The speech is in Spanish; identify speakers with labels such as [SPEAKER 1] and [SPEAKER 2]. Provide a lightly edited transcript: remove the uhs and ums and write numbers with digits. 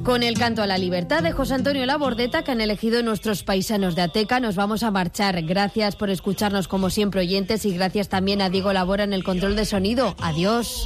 [SPEAKER 1] Con el canto a la libertad de José Antonio Labordeta, que han elegido nuestros paisanos de Ateca, nos vamos a marchar. Gracias por escucharnos como siempre, oyentes, y gracias también a Diego Labora en el control de sonido. Adiós.